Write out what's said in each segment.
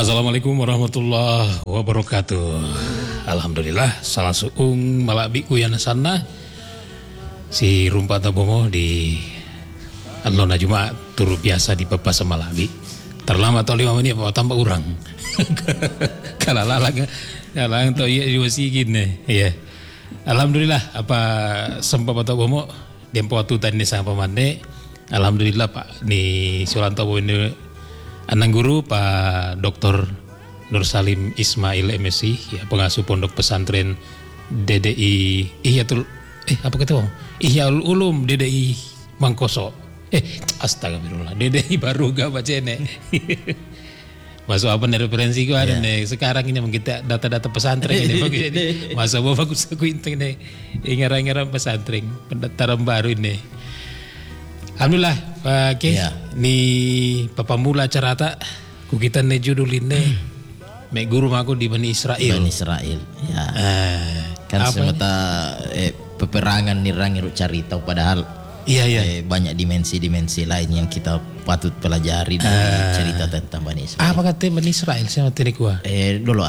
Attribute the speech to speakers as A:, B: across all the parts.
A: Assalamualaikum warahmatullahi wabarakatuh. Alhamdulillah salah suung malabiku yang sana si rumpat abomo di Anlona Jumat turu biasa di Pepas Malabi. Terlambat atau 5 menit apa tambah urang. Kalau lalang to iya juga gini. Iya. Alhamdulillah apa sempat atau bomo dempo atutan ni sama pamande. Alhamdulillah Pak ni Sulanto ini Anang Guru Pak Dr. Nur Salim Ismail MSI ya, pengasuh pondok pesantren DDI Ihyatul apa kata Ihyaul Ulum DDI Mangkoso. Astagfirullah DDI baru gak baca nih. Masuk apa nih referensi gue ada nih sekarang ini kita data-data pesantren ini bagus ini. Masuk bagus aku inteng nih ingat-ingat pesantren pendaftaran baru ini. Alhamdulillah Pak ni papa mula carata ku kita ne judulin ne mek guru aku di Bani Israel.
B: Bani Israel ya. Kan semata peperangan nirang iruk carita padahal banyak dimensi-dimensi lain yang kita patut pelajari dari cerita tentang Bani Israel.
A: Apa kata Bani Israel sama tadi gua?
B: Dulu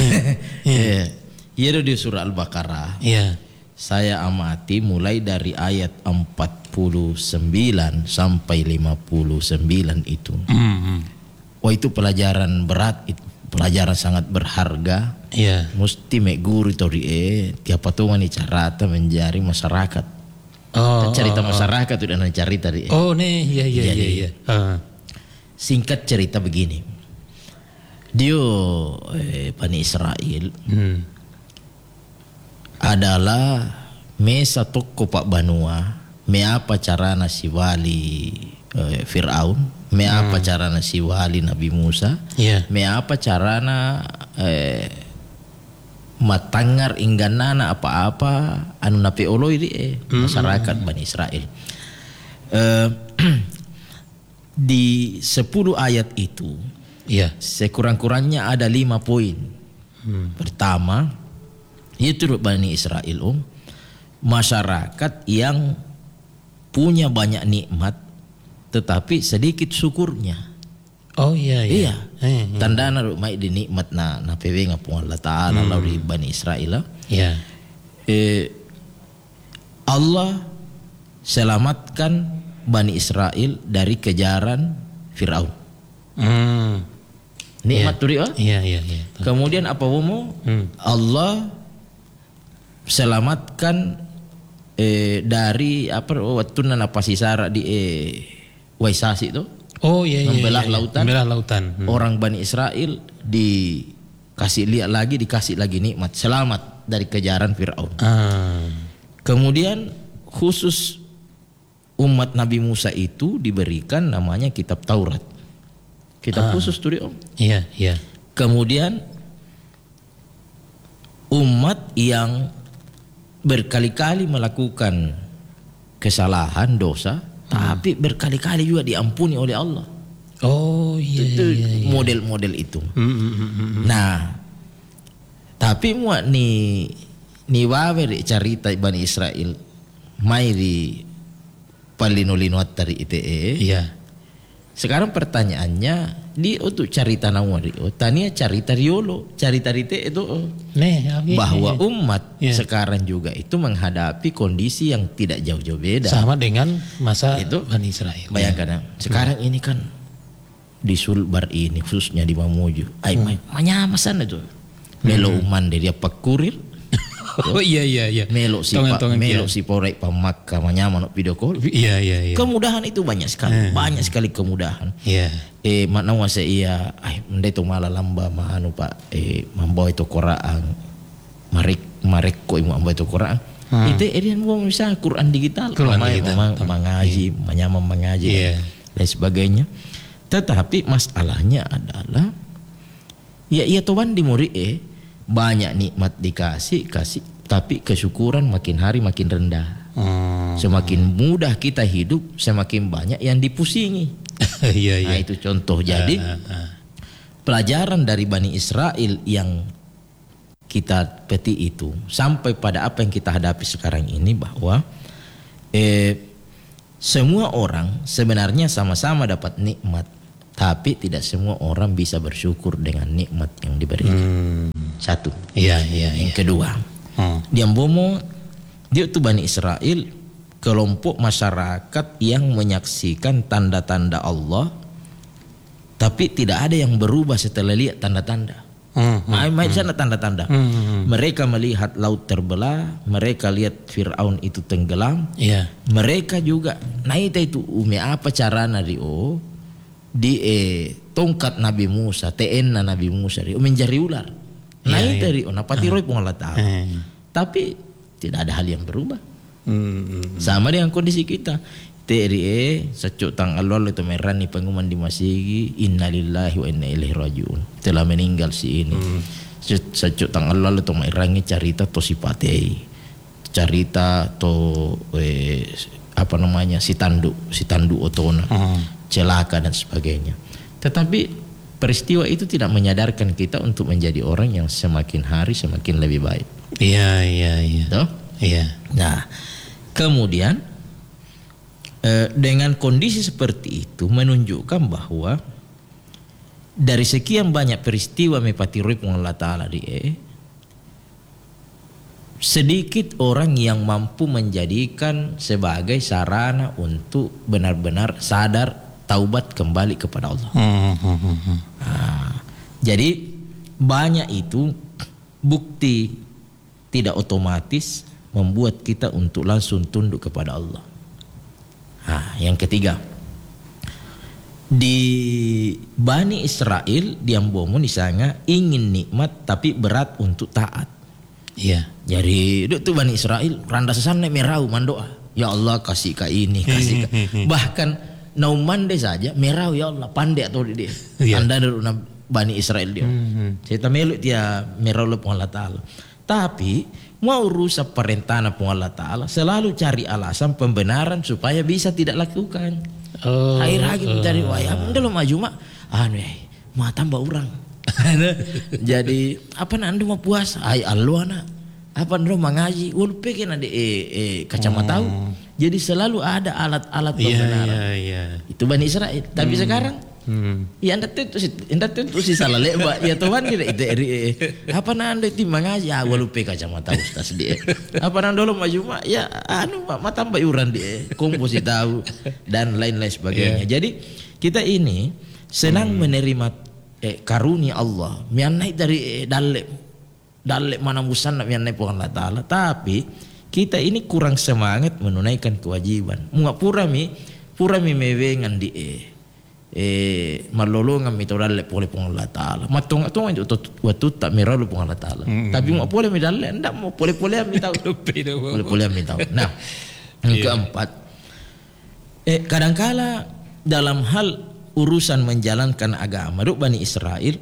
B: Iya di surah Al-Baqarah.
A: Iya.
B: Saya amati mulai dari ayat 49 sampai 59 itu. Wah itu pelajaran berat, itu pelajaran sangat berharga.
A: Iya.
B: Mesti mek guru itu tiap patungan carata menjari masyarakat. Cerita masyarakat itu dan cerita tadi.
A: Oh nih, iya.
B: Singkat cerita begini. Dia Bani Israel adalah mesa toko Pak Banua, me apa cara nasi wali Fir'aun, me apa cara nasi wali Nabi Musa, me apa carana matangar ingganana apa-apa anu napi oloi masyarakat Bani Israel. Di 10 ayat itu sekurang-kurangnya ada 5 poin. Pertama itu Bani Israel masyarakat yang punya banyak nikmat tetapi sedikit syukurnya.
A: Oh iya.
B: Tandana mai di nikmat na pewe ngapung Allah Taala lalu di Bani Israel. Iya. Allah selamatkan Bani Israel dari kejaran Firaun. Nikmat turi Iya. Kemudian apa bomo? Allah selamatkan dari watunan apa sisara di Waisasi itu.
A: Oh iya.
B: Membelah lautan.
A: Orang
B: Bani Israel dikasih lagi nikmat, selamat dari kejaran Firaun. Kemudian khusus umat Nabi Musa itu diberikan namanya kitab Taurat. Kitab khusus tuh
A: Iya.
B: Kemudian umat yang berkali-kali melakukan kesalahan dosa tapi berkali-kali juga diampuni oleh Allah.
A: Oh iya.
B: Itu model-model itu. Nah, tapi muat ni wawe cerita Bani Israel mai di palino-lino tari ITE.
A: Iya.
B: Sekarang pertanyaannya di untuk cerita nawari tania cerita riolo cerita rite itu bahwa umat sekarang juga itu menghadapi kondisi yang tidak jauh-jauh beda
A: sama dengan masa
B: itu
A: Bani Israel.
B: Bayangkan sekarang ini kan di Sulbar ini khususnya di Mamuju manyamasan itu melo uman dari apa kurir.
A: Oh iya.
B: Melo si porek pamakka manyaman video call.
A: Iya.
B: Kemudahan itu banyak sekali kemudahan.
A: Iya.
B: Makna wase iya ndai to mala lamba mahanu Pak mambawa itu Quran. Marek ko imu mambawa itu Quran. Itu edian mau bisa Quran digital. Mengaji, manyaman mengaji dan sebagainya. Tetapi masalahnya adalah ya tuan di muri banyak nikmat dikasih tapi kesyukuran makin hari makin rendah. Semakin mudah kita hidup semakin banyak yang dipusingi. Nah itu contoh. Jadi pelajaran dari Bani Israel yang kita peti itu sampai pada apa yang kita hadapi sekarang ini bahwa semua orang sebenarnya sama-sama dapat nikmat Tapi tidak semua orang bisa bersyukur dengan nikmat yang diberikan. Satu. Yang kedua, di Ambomo dia itu Bani Israel, kelompok masyarakat yang menyaksikan tanda-tanda Allah, tapi tidak ada yang berubah setelah lihat tanda-tanda. Sana tanda-tanda. Mereka melihat laut terbelah, mereka lihat Fir'aun itu tenggelam. Mereka juga naik itu apa carana di tongkat Nabi Musa, TN Nabi Musa menjari ular. Naik dari napatiroy pun Allah Ta'ala. Tapi tidak ada hal yang berubah. Sama dengan kondisi kita. Secuk tang Allah itu merani pengumuman di masigi, innalillahi wa inna ilaihi rajiun. Telah meninggal si ini. Secuk tang Allah itu merani cerita to sipatei. Cerita to si tandu otona. Celaka dan sebagainya. Tetapi peristiwa itu tidak menyadarkan kita untuk menjadi orang yang semakin hari semakin lebih baik. Iya. Nah, kemudian dengan kondisi seperti itu menunjukkan bahwa dari sekian banyak peristiwa mepatiroy Allah Ta'ala sedikit orang yang mampu menjadikan sebagai sarana untuk benar-benar sadar taubat kembali kepada Allah. Jadi banyak itu bukti tidak otomatis membuat kita untuk langsung tunduk kepada Allah. Yang ketiga, di Bani Israel di Ambomo misalnya ingin nikmat tapi berat untuk taat. Jadi itu Bani Israel randa sesana merau mandoa, ya Allah kasih ka ini, kasih ka. Bahkan naumande saja merau, ya Allah pandai atau dia. Anda ada Bani Israel dia. Saya melu dia merau le Allah Ta'ala. Tapi mau rusak perintah Allah Ta'ala selalu cari alasan pembenaran supaya bisa tidak lakukan. Akhir lagi mencari wayang udah lo maju mak mau tambah orang. Jadi apa nanti mau puasa anak apa nanti mau ngaji pengen ada kacamata. Jadi selalu ada alat-alat pembenaran. Itu Bani Israel. Tapi sekarang anda tuh si salah leba ya Tuhan tidak itu apa nanti timang aja walupe kacamata ustaz dia apa nanti lo maju mak ya mak tambah iuran dia komposi tahu dan lain-lain sebagainya. Jadi kita ini senang menerima karunia Allah mianai dari dalek mana musan mianai pohon Allah Ta'ala, tapi kita ini kurang semangat menunaikan kewajiban. Munga purami mewengan di malolongan mi dalle pole pong Allah Ta'ala matung itu waktu tak meralu pong Allah Ta'ala. Tapi mau pole mi dalle ndak mau pole mi tahu pole mi tahu. Nah, yang keempat, kadangkala dalam hal urusan menjalankan agama Bani Israel,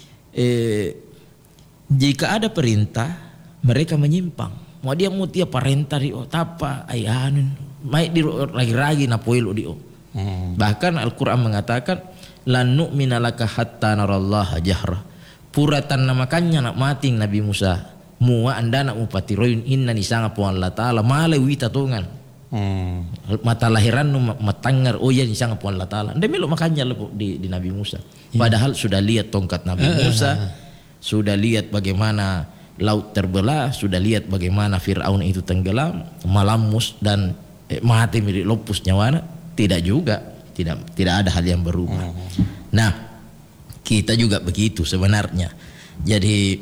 B: jika ada perintah mereka menyimpang. Mau dia perintah tapa ayanun mai di lagi na poilo di Bahkan Al-Quran mengatakan lan nu'mina laka hatta narallaha jahra. Puratan namakannya nak mating Nabi Musa mua anda nak upatiroyun inna nisanga po Allah Ta'ala male wita tongan. Mata lahiran matangar ya nisanga po Allah Ta'ala. Anda melo makanya di Nabi Musa. Padahal sudah lihat tongkat Nabi Musa, sudah lihat bagaimana laut terbelah, sudah lihat bagaimana Fir'aun itu tenggelam, malamus dan mati milik lopus nyawana. Tidak juga, tidak ada hal yang berubah. Nah, kita juga begitu sebenarnya. Jadi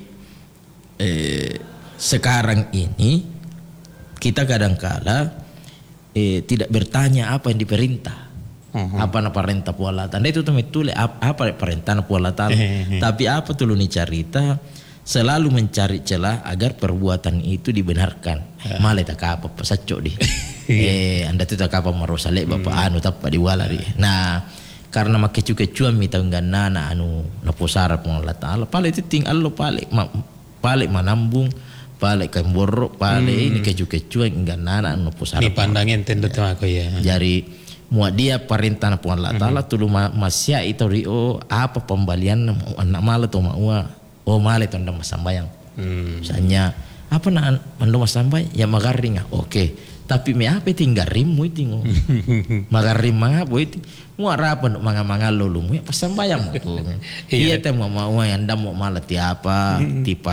B: sekarang ini kita kadangkala tidak bertanya apa yang diperintah. Apa perintah puala tanda itu tuh apa perintah puala tanda. Tapi apa tuh ni cerita selalu mencari celah agar perbuatan itu dibenarkan. Malah tak apa pesacok di. Anda tu tak apa marosale bapak tapa diwala di. Nah, karena makecu-kecuan mi tanggana na naposara pong Allah Ta'ala. Pale itu ting allo pale manambung, pale kemboro, pale ini kecu-kecuan enggana naposara.
A: Dipandangin tendo tu aku ya.
B: Jadi mua dia perintah pong Allah Ta'ala tulu masya itu rio apa pembalian anak mala tu maua male tu ndak masambayang. Misalnya apa nak mando masambay ya magaring oke Tapi me apa tinggal rimu itu ngo. Maka rim mga po itu. Mo arapan mga lolo mo. Pasambayang mo. Iya teh mau yang anda mau malah tiapa tipa